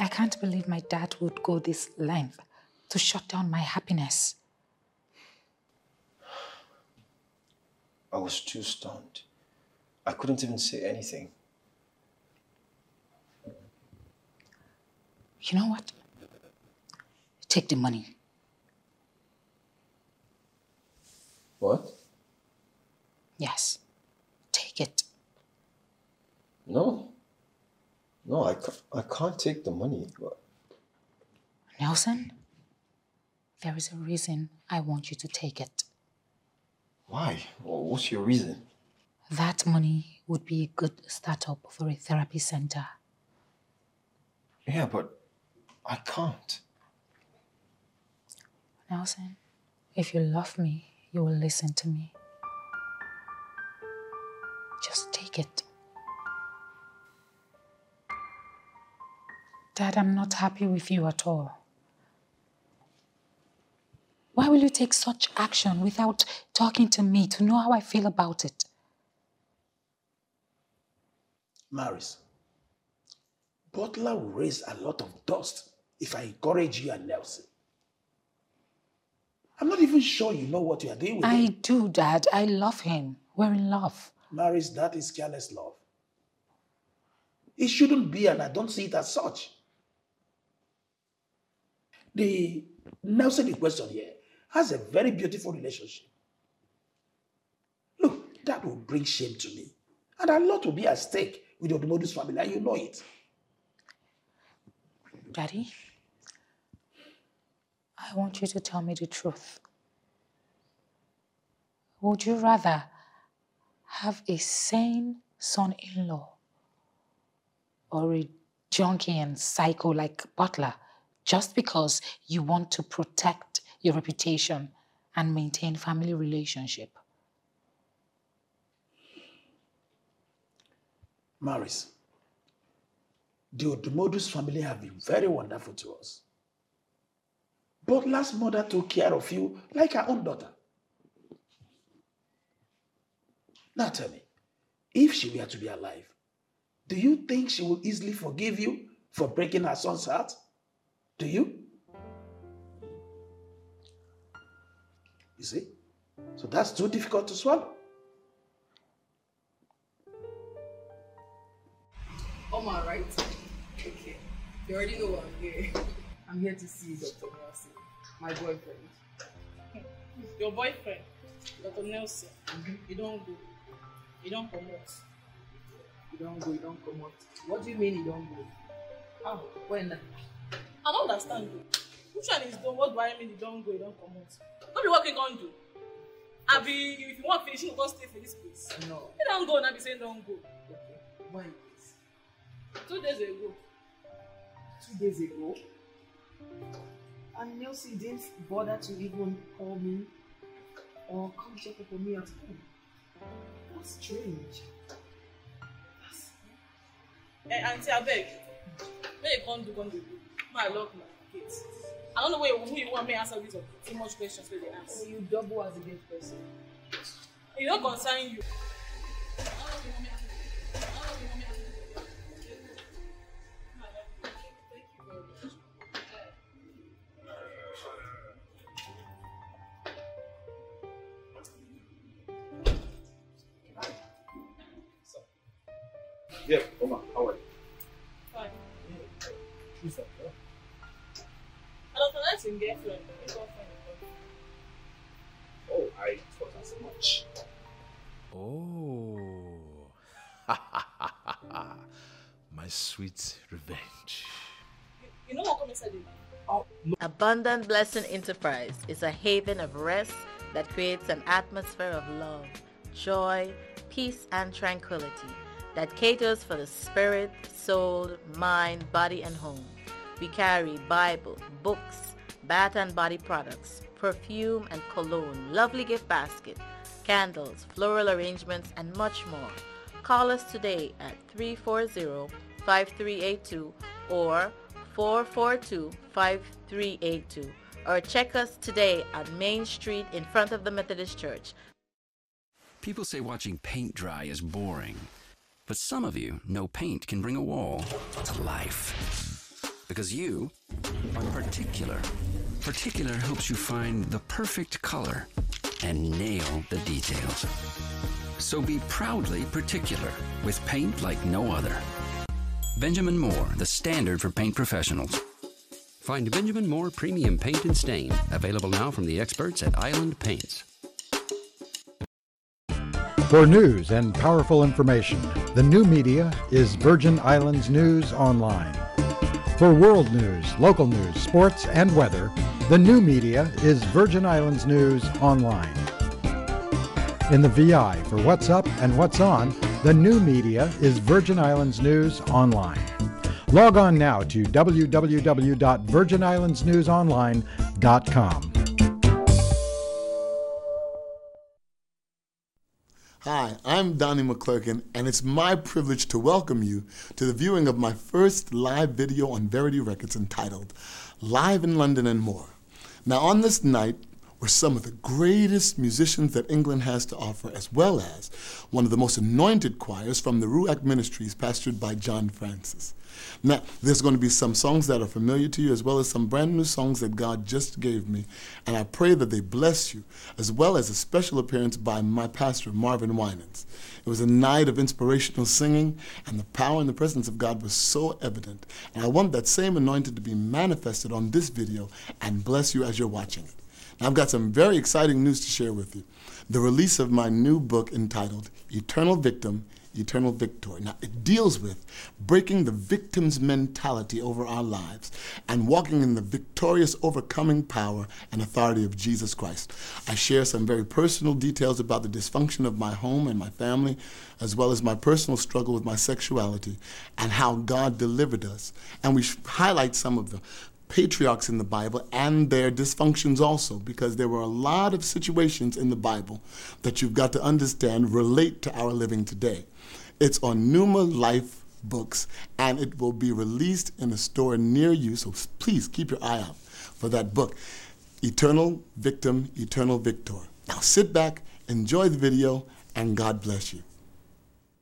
I can't believe my dad would go this length to shut down my happiness. I was too stunned. I couldn't even say anything. You know what? Take the money. What? Yes, take it. No. No, I can't take the money. What? Nelson, there is a reason I want you to take it. Why? What's your reason? That money would be a good startup for a therapy center. Yeah, but I can't. Nelson, if you love me, you will listen to me. Just take it. Dad, I'm not happy with you at all. Why will you take such action without talking to me to know how I feel about it? Maris, Butler will raise a lot of dust if I encourage you and Nelson. I'm not even sure you know what you are doing with him. I do, Dad. I love him. We're in love. Maris, that is careless love. It shouldn't be, and I don't see it as such. The Nelson in question here has a very beautiful relationship. Look, that will bring shame to me. And a lot will be at stake with the Odumodu's family, and you know it. Daddy, I want you to tell me the truth. Would you rather have a sane son-in-law or a junkie and psycho like Butler just because you want to protect your reputation and maintain family relationship? Maris, the Odumodu's family have been very wonderful to us. Butler's mother took care of you like her own daughter. Now tell me, if she were to be alive, do you think she will easily forgive you for breaking her son's heart? Do you? You see? So that's too difficult to swallow. Omar, right? Okay. You already know I'm here. I'm here to see Dr. Nelson, my boyfriend. Your boyfriend, Dr. Nelson, you don't go. You don't promote. You don't go, you don't come out. What do you mean you don't go? Ah, when? I don't understand you. Which one is done? What do I mean you don't go, you don't promote? Don't be what you gonna do. If you want to finish, you don't stay for this place. No. You don't go, now be saying don't go. Okay. When please? 2 days ago. 2 days ago? And Nelson didn't bother to even call me or come check up on me at home. That's strange. Hey, auntie, I beg. When you can't do. I love my kids. I don't know who you want me to answer these too much questions for the ask. So you double as a gate person. It don't concern you. Yeah, Omar, how are you? Fine. Who's that? I don't know, that's in girlfriend. Oh, I thought as much. Oh. My sweet revenge. You know what come inside it? Oh, no. Abundant Blessing Enterprise is a haven of rest that creates an atmosphere of love, joy, peace, and tranquility that caters for the spirit, soul, mind, body, and home. We carry Bible, books, bath and body products, perfume and cologne, lovely gift basket, candles, floral arrangements, and much more. Call us today at 340-5382 or 442-5382, or check us today at Main Street in front of the Methodist Church. People say watching paint dry is boring, but some of you know paint can bring a wall to life. because you are particular. Particular helps you find the perfect color and nail the details. So be proudly particular with paint like no other. Benjamin Moore, the standard for paint professionals. Find Benjamin Moore Premium Paint and Stain, available now from the experts at Island Paints. For news and powerful information, the new media is Virgin Islands News Online. For world news, local news, sports, and weather, the new media is Virgin Islands News Online. In the VI for what's up and what's on, the new media is Virgin Islands News Online. Log on now to www.virginislandsnewsonline.com. Hi, I'm Donnie McClurkin, and it's my privilege to welcome you to the viewing of my first live video on Verity Records entitled Live in London and More. Now, on this night were some of the greatest musicians that England has to offer, as well as one of the most anointed choirs from the Ruach Ministries, pastored by John Francis. Now, there's going to be some songs that are familiar to you, as well as some brand new songs that God just gave me, and I pray that they bless you, as well as a special appearance by my pastor, Marvin Winans. It was a night of inspirational singing, and the power and the presence of God was so evident, and I want that same anointing to be manifested on this video and bless you as you're watching it. Now, I've got some very exciting news to share with you. The release of my new book entitled Eternal Victim, Eternal Victor. Now, it deals with breaking the victim's mentality over our lives and walking in the victorious overcoming power and authority of Jesus Christ. I share some very personal details about the dysfunction of my home and my family, as well as my personal struggle with my sexuality and how God delivered us. And we highlight some of the patriarchs in the Bible and their dysfunctions also, because there were a lot of situations in the Bible that you've got to understand relate to our living today. It's on Pneuma Life Books, and it will be released in a store near you, so please keep your eye out for that book, Eternal Victim, Eternal Victor. Now sit back, enjoy the video, and God bless you.